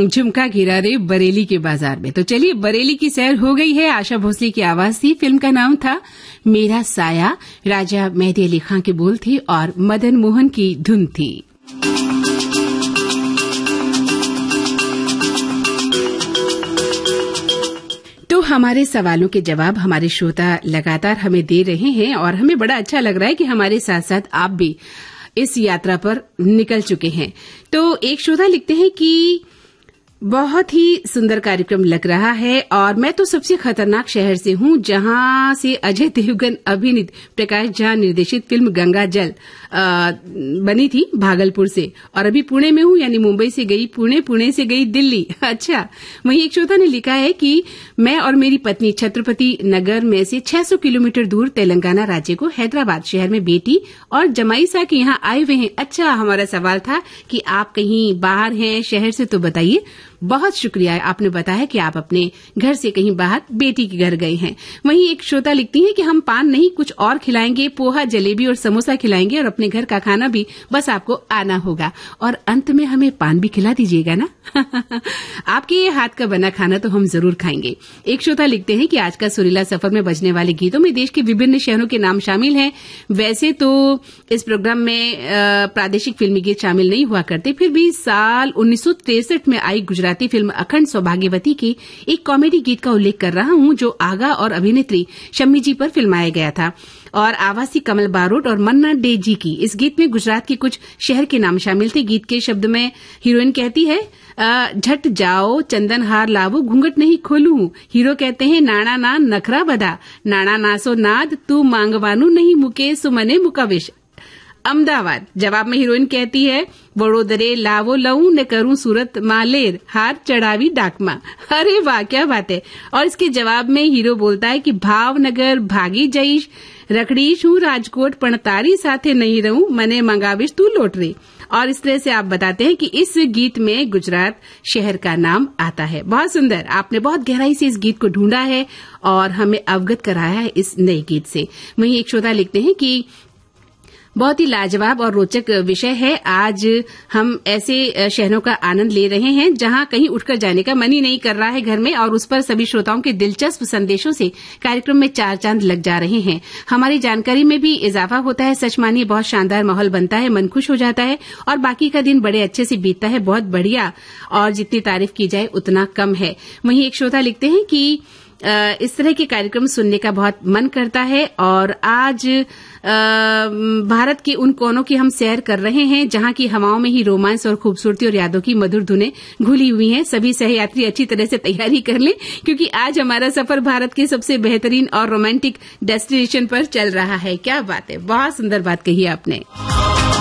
झुमका गिरा रे बरेली के बाजार में। तो चलिए, बरेली की सैर हो गई है। आशा भोसले की आवाज थी, फिल्म का नाम था मेरा साया, राजा मेहदी अली खां के बोल थे और मदन मोहन की धुन थी। तो हमारे सवालों के जवाब हमारे श्रोता लगातार हमें दे रहे हैं और हमें बड़ा अच्छा लग रहा है कि हमारे साथ साथ आप भी इस यात्रा पर निकल चुके हैं। तो एक श्रोता लिखते हैं कि बहुत ही सुंदर कार्यक्रम लग रहा है और मैं तो सबसे खतरनाक शहर से हूं, जहां से अजय देवगन अभिनीत प्रकाश झा निर्देशित फिल्म गंगा जल बनी थी, भागलपुर से। और अभी पुणे में हूं, यानी मुंबई से गई पुणे, पुणे से गई दिल्ली। अच्छा, वहीं एक श्रोता ने लिखा है कि मैं और मेरी पत्नी छत्रपति नगर में से 600 किलोमीटर दूर तेलंगाना राज्य को हैदराबाद शहर में बेटी और जमाई सा के यहाँ आए हुए हैं। अच्छा, हमारा सवाल था कि आप कहीं बाहर हैं शहर से, तो बताइए। बहुत शुक्रिया, आपने बताया कि आप अपने घर से कहीं बाहर बेटी के घर गए हैं। वहीं एक श्रोता लिखती हैं कि हम पान नहीं कुछ और खिलाएंगे, पोहा, जलेबी और समोसा खिलाएंगे और अपने घर का खाना भी, बस आपको आना होगा और अंत में हमें पान भी खिला दीजिएगा ना। आपके हाथ का बना खाना तो हम जरूर खाएंगे। एक श्रोता लिखते हैं कि आज का सुरीला सफर में बजने वाले गीतों में देश के विभिन्न शहरों के नाम शामिल हैं। वैसे तो इस प्रोग्राम में प्रादेशिक फिल्मी गीत शामिल नहीं हुआ करते, फिर भी साल 1963 में आई गुजराती फिल्म अखंड सौभाग्यवती के एक कॉमेडी गीत का उल्लेख कर रहा हूं, जो आगा और अभिनेत्री शम्मी जी पर फिल्माया गया था और आवाज थी कमल बारोट और मन्ना डे जी की। इस गीत में गुजरात के कुछ शहर के नाम शामिल थे। गीत के शब्द में हीरोइन कहती है, झट जाओ चंदन हार लावो घूंघट नहीं खोलूं। हीरो कहते हैं, नाना ना नखरा बधा, नाना नासो नाद तू मांगवानू नहीं मुके सुमने मुकाविश। अहमदाबाद जवाब में हीरोइन कहती है, वडोदरे लावो लऊ न करूं सूरत मालेर हार चढ़ावी डाकमा। अरे वाह, क्या बात है। और इसके जवाब में हीरो बोलता है कि भावनगर भागी जईश, रखड़ीश हूँ राजकोट पणतारी साथे नहीं रहूं, मने मंगाविश तू लौट रे। और इस तरह से आप बताते हैं कि इस गीत में गुजरात शहर का नाम आता है। बहुत सुंदर, आपने बहुत गहराई से इस गीत को ढूंढा है और हमें अवगत कराया है इस नए गीत से। वहीं एक श्रोता लिखते हैं कि बहुत ही लाजवाब और रोचक विषय है। आज हम ऐसे शहरों का आनंद ले रहे हैं जहां कहीं उठकर जाने का मन ही नहीं कर रहा है घर में, और उस पर सभी श्रोताओं के दिलचस्प संदेशों से कार्यक्रम में चार चांद लग जा रहे हैं। हमारी जानकारी में भी इजाफा होता है। सच मानिए, बहुत शानदार माहौल बनता है, मन खुश हो जाता है और बाकी का दिन बड़े अच्छे से बीतता है। बहुत बढ़िया, और जितनी तारीफ की जाए उतना कम है। वहीं एक श्रोता लिखते हैं कि इस तरह के कार्यक्रम सुनने का बहुत मन करता है और आज भारत के उन कोनों की हम सैर कर रहे हैं जहां की हवाओं में ही रोमांस और खूबसूरती और यादों की मधुर धुनें घुली हुई हैं। सभी सहयात्री अच्छी तरह से तैयारी कर लें, क्योंकि आज हमारा सफर भारत के सबसे बेहतरीन और रोमांटिक डेस्टिनेशन पर चल रहा है। क्या बात है, बहुत सुंदर बात कही आपने।